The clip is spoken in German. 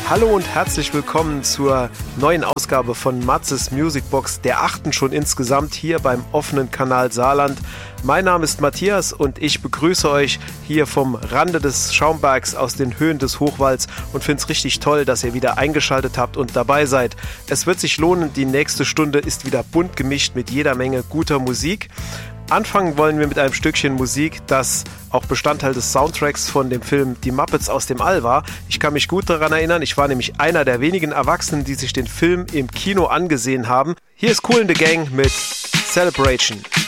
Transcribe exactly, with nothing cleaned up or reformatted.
Hallo und herzlich willkommen zur neuen Ausgabe von Matzes Musicbox, der achten schon insgesamt hier beim offenen Kanal Saarland. Mein Name ist Matthias und ich begrüße euch hier vom Rande des Schaumbergs aus den Höhen des Hochwalds und finde es richtig toll, dass ihr wieder eingeschaltet habt und dabei seid. Es wird sich lohnen, die nächste Stunde ist wieder bunt gemischt mit jeder Menge guter Musik. Anfangen wollen wir mit einem Stückchen Musik, das auch Bestandteil des Soundtracks von dem Film Die Muppets aus dem All war. Ich kann mich gut daran erinnern, ich war nämlich einer der wenigen Erwachsenen, die sich den Film im Kino angesehen haben. Hier ist Kool and the Gang mit Celebration.